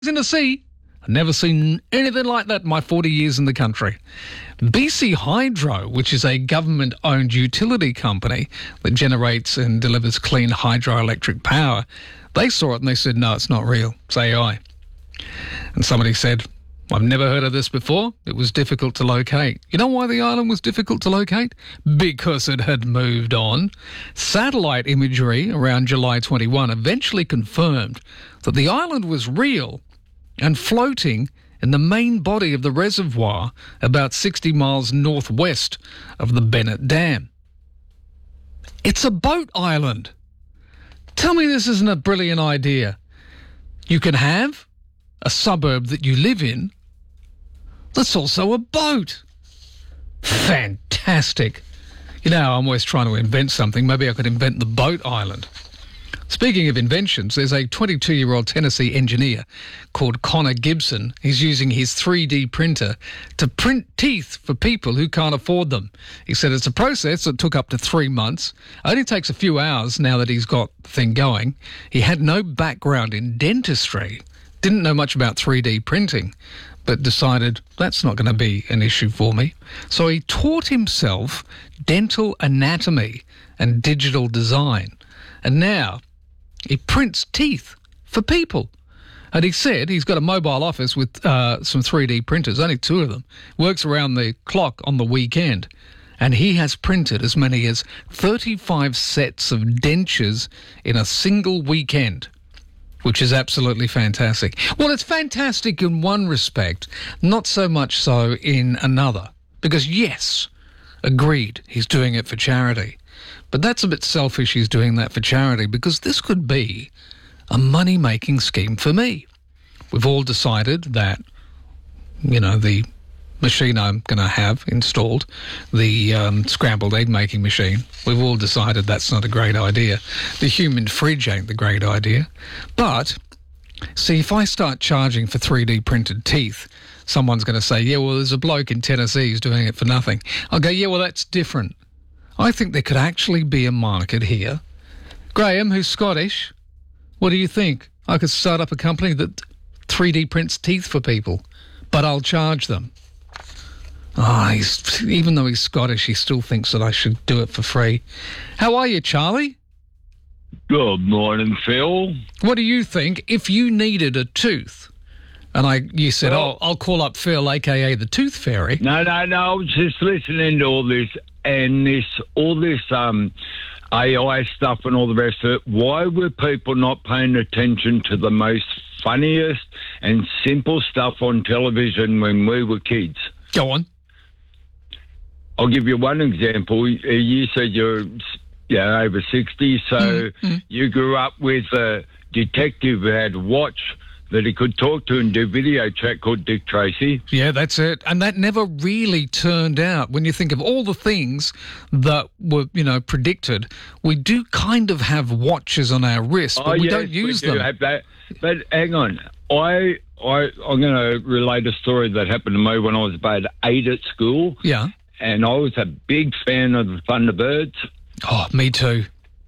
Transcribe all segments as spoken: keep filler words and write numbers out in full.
in the sea. I've never seen anything like that in my forty years in the country. B C Hydro, which is a government-owned utility company that generates and delivers clean hydroelectric power, they saw it and they said, no, it's not real. It's A I. And somebody said, I've never heard of this before. It was difficult to locate. You know why the island was difficult to locate? Because it had moved on. Satellite imagery around July twenty-first eventually confirmed that the island was real and floating in the main body of the reservoir about sixty miles northwest of the Bennett Dam. It's a boat island. Tell me this isn't a brilliant idea. You can have a suburb that you live in that's also a boat. Fantastic. You know, I'm always trying to invent something. Maybe I could invent the boat island. Speaking of inventions, there's a twenty-two-year-old Tennessee engineer called Connor Gibson. He's using his three D printer to print teeth for people who can't afford them. He said it's a process that took up to three months. It only takes a few hours now that he's got the thing going. He had no background in dentistry, didn't know much about three D printing, but decided that's not going to be an issue for me. So he taught himself dental anatomy and digital design. And now he prints teeth for people. And he said he's got a mobile office with uh, some three D printers, only two of them. Works around the clock on the weekend. And he has printed as many as thirty-five sets of dentures in a single weekend, which is absolutely fantastic. Well, it's fantastic in one respect, not so much so in another. Because, yes, agreed, he's doing it for charity. But that's a bit selfish he's doing that for charity, because this could be a money-making scheme for me. We've all decided that, you know, the machine I'm going to have installed, the um, scrambled egg-making machine, we've all decided that's not a great idea. The human fridge ain't the great idea. But, see, if I start charging for three D printed teeth, someone's going to say, yeah, well, there's a bloke in Tennessee who's doing it for nothing. I'll go, yeah, well, that's different. I think there could actually be a market here. Graham, who's Scottish, what do you think? I could start up a company that three D prints teeth for people, but I'll charge them. Oh, he's, even though he's Scottish, he still thinks that I should do it for free. How are you, Charlie? Good morning, Phil. What do you think if you needed a tooth? And I, you said, Well, oh, I'll call up Phil, a k a the Tooth Fairy. No, no, no. I was just listening to all this and this, all this um, A I stuff and all the rest of it. Why were people not paying attention to the most funniest and simple stuff on television when we were kids? Go on. I'll give you one example. You said you're yeah, over sixty, so mm-hmm. you grew up with a detective who had a watch that he could talk to and do video chat called Dick Tracy. Yeah, that's it. And that never really turned out. When you think of all the things that were, you know, predicted, we do kind of have watches on our wrists, but oh, we yes, don't use we do them. Have that. But hang on. I, I, I'm going to relate a story that happened to me when I was about eight at school. Yeah. And I was a big fan of the Thunderbirds. Oh, me too.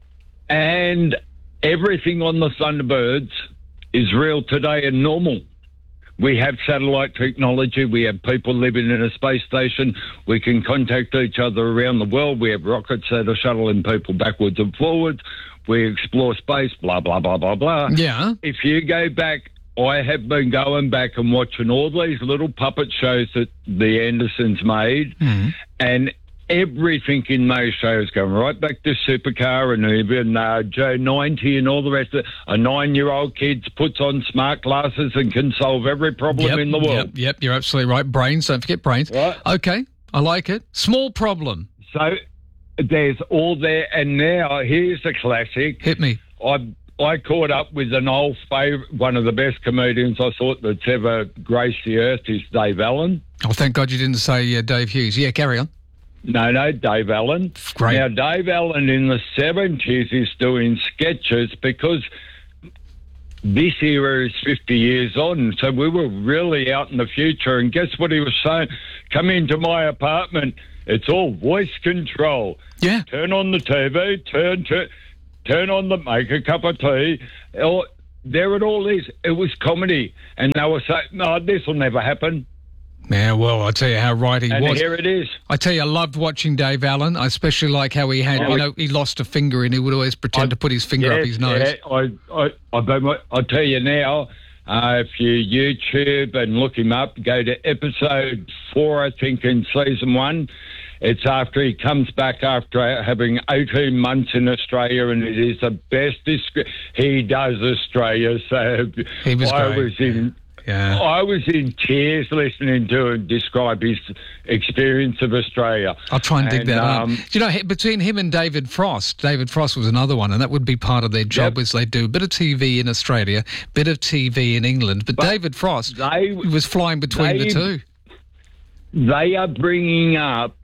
And everything on the Thunderbirds is real today and normal. We have satellite technology. We have people living in a space station. We can contact each other around the world. We have rockets that are shuttling people backwards and forwards. We explore space, blah, blah, blah, blah, blah. Yeah. If you go back, I have been going back and watching all these little puppet shows that the Andersons made, mm-hmm. and everything in those shows, going right back to Supercar and even uh, Joe ninety and all the rest of it. A nine-year-old kid puts on smart glasses and can solve every problem yep, in the world. Yep, yep, you're absolutely right. Brains, don't forget brains. Right. Okay, I like it. Small problem. So there's all there, and now here's a classic. Hit me. I I caught up with an old favourite, one of the best comedians I thought that's ever graced the earth is Dave Allen. Oh, thank God you didn't say uh, Dave Hughes. Yeah, carry on. No, no, Dave Allen. Great. Now, Dave Allen in the seventies is doing sketches because this era is fifty years on, so we were really out in the future. And guess what he was saying? Come into my apartment. It's all voice control. Yeah. Turn on the T V, turn to, turn on the, make a cup of tea. Or there it all is. It was comedy. And they were saying, no, this will never happen. Yeah, well, I tell you how right he and was. here it is. I tell you, I loved watching Dave Allen. I especially like how he had, oh, you know, he lost a finger and he would always pretend I, to put his finger yeah, up his nose. Yeah, I, I, I, I'll tell you now, uh, if you YouTube and look him up, go to episode four, I think, in season one. It's after he comes back after having eighteen months in Australia, and it is the best. Disc- he does Australia, so he was I great. was in... Yeah. I was in tears listening to him describe his experience of Australia. I'll try and dig and, that um, up. Do you know, between him and David Frost, David Frost was another one, and that would be part of their job, Yep. as they do a bit of T V in Australia, bit of T V in England. But, But David Frost they- was flying between they- the two. They are bringing up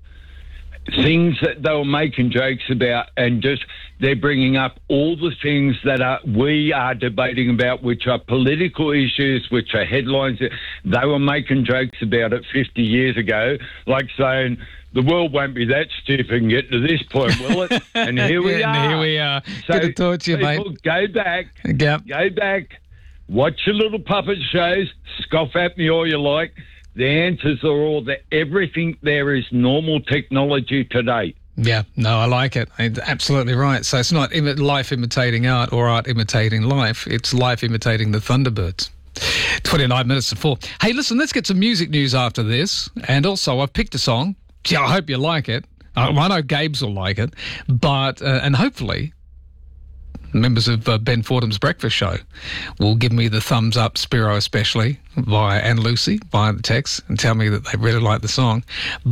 things that they were making jokes about, and just they're bringing up all the things that are we are debating about, which are political issues, which are headlines. They were making jokes about it fifty years ago, like saying the world won't be that stupid and get to this point, will it? And here we Yeah, are. and here we are. So Good to talk to you, mate. people, go back, Yep. go back, watch your little puppet shows, scoff at me all you like. The answers are all that. Everything there is normal technology today. Yeah, no, I like it. It's absolutely right. So it's not imi- life imitating art or art imitating life. It's life imitating the Thunderbirds. twenty-nine minutes to four. Hey, listen, let's get some music news after this. And also, I've picked a song. Gee, I hope you like it. I, I know Gabe's will like it. But, uh, and hopefully, members of uh, Ben Fordham's Breakfast Show will give me the thumbs up, Spiro especially, via and Lucy, via the text, and tell me that they really like the song.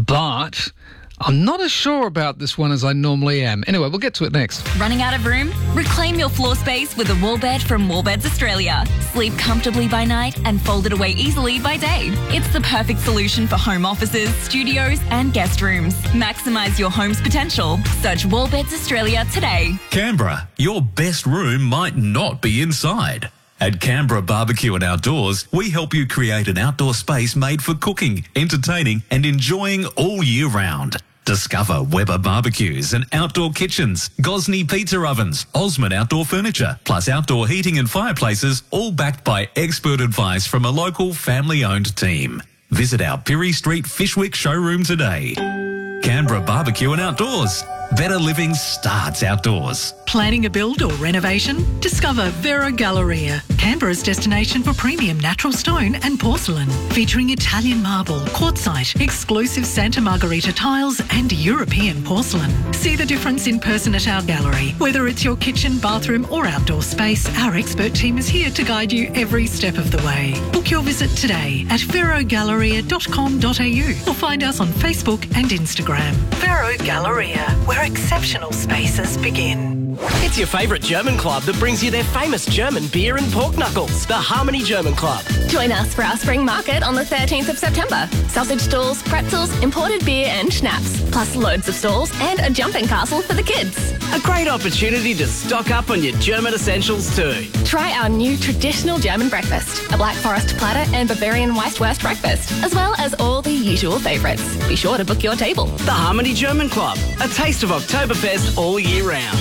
But I'm not as sure about this one as I normally am. Anyway, we'll get to it next. Running out of room? Reclaim your floor space with a wall bed from Wallbeds Australia. Sleep comfortably by night and fold it away easily by day. It's the perfect solution for home offices, studios and guest rooms. Maximise your home's potential. Search Wallbeds Australia today. Canberra, your best room might not be inside. At Canberra Barbecue and Outdoors, we help you create an outdoor space made for cooking, entertaining and enjoying all year round. Discover Weber barbecues and outdoor kitchens, Gosney pizza ovens, Osmond outdoor furniture, plus outdoor heating and fireplaces, all backed by expert advice from a local family-owned team. Visit our Pirie Street Fishwick showroom today. Canberra Barbecue and Outdoors. Better living starts outdoors. Planning a build or renovation? Discover Vero Galleria, Canberra's destination for premium natural stone and porcelain, featuring Italian marble, quartzite, exclusive Santa Margherita tiles and European porcelain. See the difference in person at our gallery. Whether it's your kitchen, bathroom or outdoor space, our expert team is here to guide you every step of the way. Book your visit today at vero galleria dot com dot a u or find us on Facebook and Instagram. Vero Galleria, where exceptional spaces begin. It's your favourite German club that brings you their famous German beer and pork knuckles, the Harmony German Club. Join us for our spring market on the thirteenth of September. Sausage stalls, pretzels, imported beer and schnapps, plus loads of stalls and a jumping castle for the kids. A great opportunity to stock up on your German essentials too. Try our new traditional German breakfast, a Black Forest platter and Bavarian Weisswurst breakfast, as well as all the usual favourites. Be sure to book your table. The Harmony German Club, a taste of Oktoberfest all year round.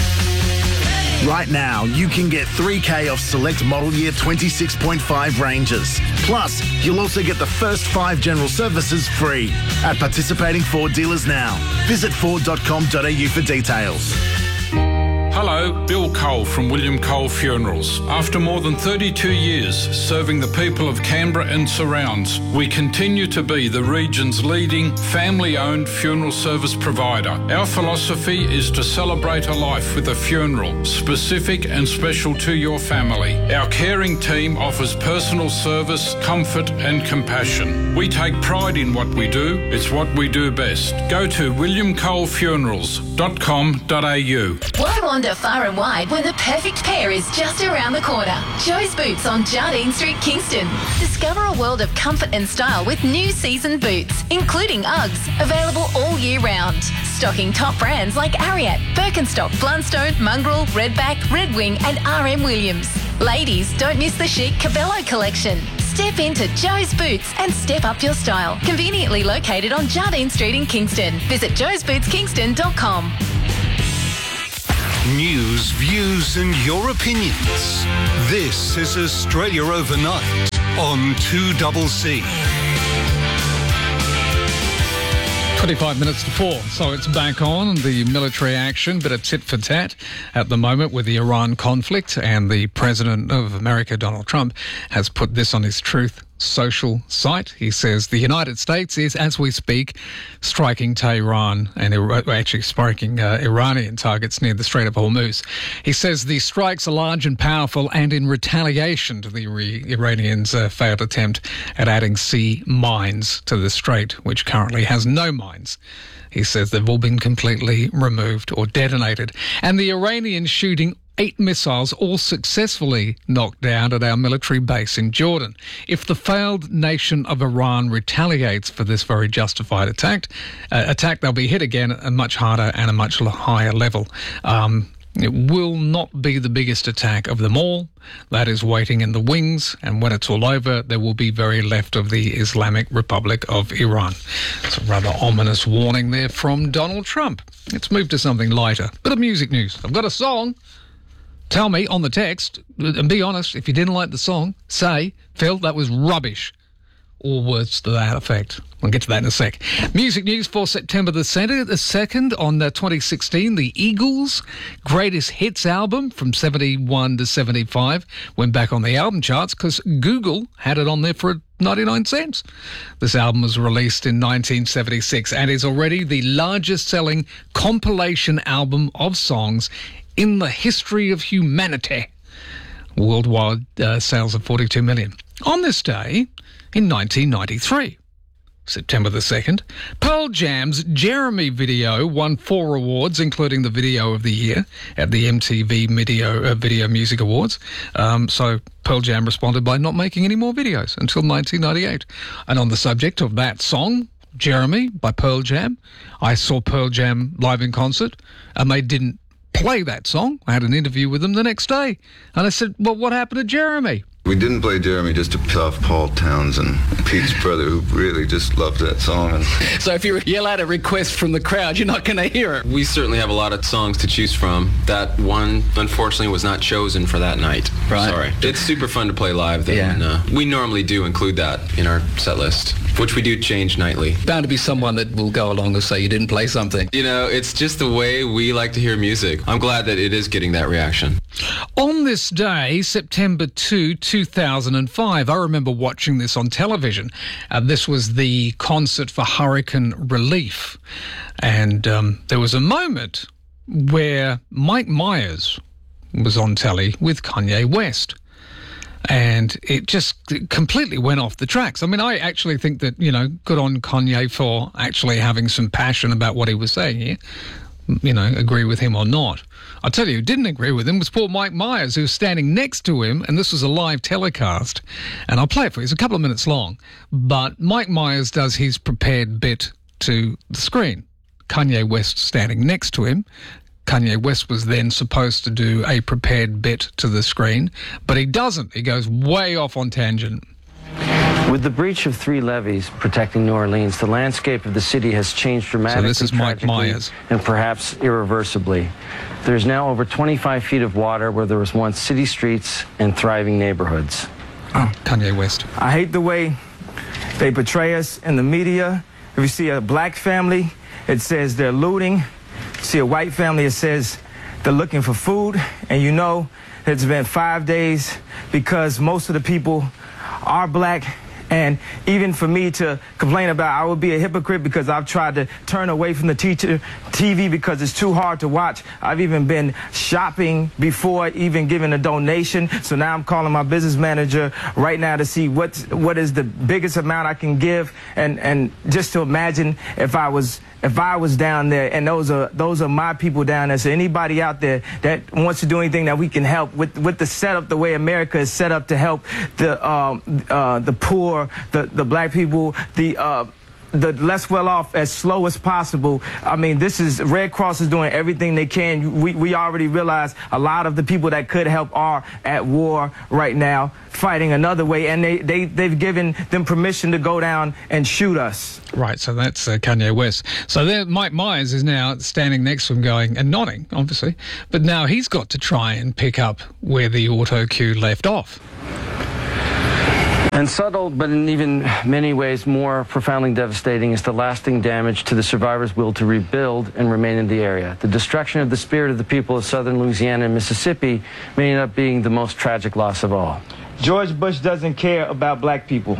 Right now, you can get three K off select model year twenty-six point five Rangers. Plus, you'll also get the first five general services free at participating Ford dealers now. Visit ford dot com dot a u for details. Hello, Bill Cole from William Cole Funerals. After more than thirty-two years serving the people of Canberra and surrounds, we continue to be the region's leading family-owned funeral service provider. Our philosophy is to celebrate a life with a funeral, specific and special to your family. Our caring team offers personal service, comfort and compassion. We take pride in what we do. It's what we do best. Go to william cole funerals dot com dot a u. Why wander far and wide when the perfect pair is just around the corner? Joe's Boots on Jardine Street, Kingston. Discover a world of comfort and style with new season boots, including Uggs, available all year round. Stocking top brands like Ariat, Birkenstock, Blundstone, Mongrel, Redback, Red Wing and R M Williams. Ladies, don't miss the chic Cabello collection. Step into Joe's Boots and step up your style. Conveniently located on Jardine Street in Kingston. Visit joes boots kingston dot com. News, views and your opinions. This is Australia Overnight on two C C. twenty-five minutes to four, so it's back on the military action, bit of tit for tat at the moment with the Iran conflict, and the President of America, Donald Trump, has put this on his Truth Social site. He says the United States is, as we speak, striking Tehran and actually striking uh, Iranian targets near the Strait of Hormuz. He says the strikes are large and powerful and in retaliation to the re- Iranians' uh, failed attempt at adding sea mines to the strait, which currently has no mines. He says they've all been completely removed or detonated. And the Iranians shooting eight missiles, all successfully knocked down at our military base in Jordan. If the failed nation of Iran retaliates for this very justified attack, uh, attack, they'll be hit again at a much harder and a much higher level. Um, It will not be the biggest attack of them all. That is waiting in the wings, and when it's all over, there will be very left of the Islamic Republic of Iran. It's a rather ominous warning there from Donald Trump. Let's move to something lighter. Bit of music news. I've got a song. Tell me on the text, and be honest, if you didn't like the song, say, Phil, that was rubbish. Or words to that effect. We'll get to that in a sec. Music news for September the second on uh, twenty sixteen. The Eagles' greatest hits album from seventy-one to seventy-five went back on the album charts because Google had it on there for ninety-nine cents. This album was released in nineteen seventy-six and is already the largest selling compilation album of songs in the history of humanity. Worldwide uh, sales of forty-two million. On this day, in nineteen ninety-three, September the second, Pearl Jam's Jeremy video won four awards, including the Video of the Year at the M T V Video, uh, Video Music Awards. Um, so Pearl Jam responded by not making any more videos until nineteen ninety-eight. And on the subject of that song, Jeremy by Pearl Jam, I saw Pearl Jam live in concert, and they didn't play that song. I had an interview with them the next day, and I said, well, what happened to Jeremy? We didn't play Jeremy just to piss off Paul Townsend, Pete's brother, who really just loved that song. And so if you yell out a request from the crowd, you're not going to hear it. We certainly have a lot of songs to choose from. That one, unfortunately, was not chosen for that night. Right. Sorry. It's super fun to play live, though. Yeah. And, uh, we normally do include that in our set list, which we do change nightly. Bound to be someone that will go along and say you didn't play something. You know, it's just the way we like to hear music. I'm glad that it is getting that reaction. On this day, September second, two thousand five, I remember watching this on television. Uh, this was the concert for hurricane relief. And um, there was a moment where Mike Myers was on telly with Kanye West. And it just completely went off the tracks. I mean, I actually think that, you know, good on Kanye for actually having some passion about what he was saying here. You know, agree with him or not. I'll tell you who didn't agree with him was poor Mike Myers, who was standing next to him, and this was a live telecast. And I'll play it for you. It's a couple of minutes long. But Mike Myers does his prepared bit to the screen. Kanye West standing next to him. Kanye West was then supposed to do a prepared bit to the screen, but he doesn't. He goes way off on tangent. With the breach of three levees protecting New Orleans, the landscape of the city has changed dramatically. So this is Mike Myers. And perhaps irreversibly. There's now over twenty-five feet of water where there was once city streets and thriving neighborhoods. Oh, Kanye West. I hate the way they portray us in the media. If you see a black family, it says they're looting. See a white family, it says they're looking for food. And you know it's been five days because most of the people are black. And even for me to complain about, I would be a hypocrite because I've tried to turn away from the teacher T V because it's too hard to watch. I've even been shopping before even giving a donation. So now I'm calling my business manager right now to see what's, what is the biggest amount I can give. And, and just to imagine if I was if I was down there, and those are those are my people down there. So anybody out there that wants to do anything that we can help with with the setup, the way America is set up to help the um, uh, the poor, the the black people, the uh, the less well off as slow as possible. I mean, this is Red Cross is doing everything they can. We, we already realize a lot of the people that could help are at war right now, fighting another way, and they, they, they've given them permission to go down and shoot us. Right, so that's uh, Kanye West. So there, Mike Myers is now standing next to him going, and nodding, obviously, but now he's got to try and pick up where the auto cue left off. And subtle, but in even many ways more profoundly devastating, is the lasting damage to the survivors' will to rebuild and remain in the area. The destruction of the spirit of the people of southern Louisiana and Mississippi may end up being the most tragic loss of all. George Bush doesn't care about black people.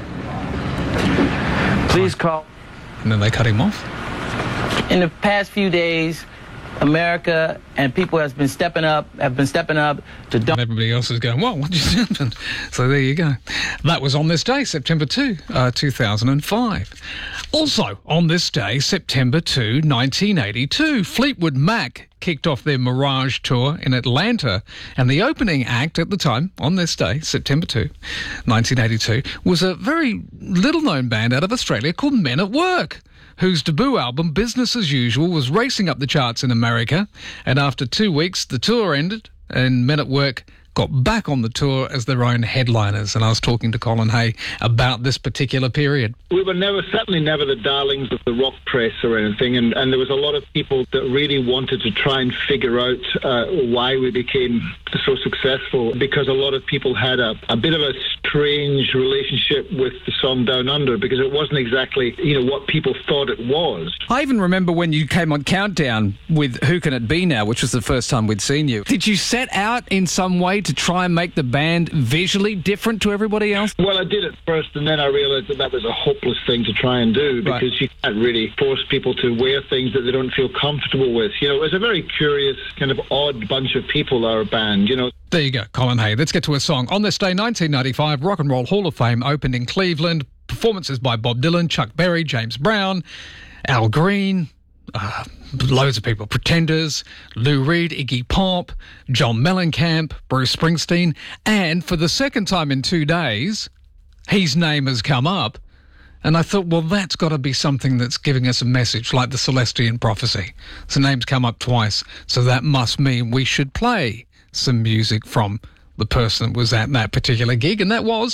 Please call. And then they cut him off. In the past few days, America and people has been stepping up, have been stepping up to dump. Everybody else is going, well, what just happened? So there you go. That was on this day, September second, uh, two thousand five. Also on this day, September second, nineteen eighty-two, Fleetwood Mac kicked off their Mirage tour in Atlanta, and the opening act at the time, on this day, September second, nineteen eighty-two, was a very little-known band out of Australia called Men at Work, whose debut album, Business as Usual, was racing up the charts in America, and after two weeks, the tour ended, and Men at Work got back on the tour as their own headliners. And I was talking to Colin Hay about this particular period. We were never, certainly never the darlings of the rock press or anything, and, and there was a lot of people that really wanted to try and figure out uh, why we became so successful, because a lot of people had a, a bit of a strange relationship with the song Down Under, because it wasn't exactly, you know, what people thought it was. I even remember when you came on Countdown with Who Can It Be Now, which was the first time we'd seen you. Did you set out in some way to try and make the band visually different to everybody else? Well, I did at first, and then I realised that that was a hopeless thing to try and do, because right. you can't really force people to wear things that they don't feel comfortable with. You know, it was a very curious, kind of odd bunch of people, our band, you know. There you go, Colin Hay. Let's get to a song. On this day, nineteen ninety-five, Rock and Roll Hall of Fame opened in Cleveland. Performances by Bob Dylan, Chuck Berry, James Brown, Al Green, uh, loads of people. Pretenders, Lou Reed, Iggy Pop, John Mellencamp, Bruce Springsteen, and for the second time in two days, his name has come up. And I thought, well, that's got to be something that's giving us a message, like the Celestian prophecy. So name's come up twice, so that must mean we should play some music from the person that was at that particular gig, and that was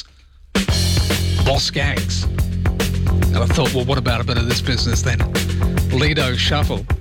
Boz Scaggs. And I thought, well, what about a bit of this business then? Lido Shuffle.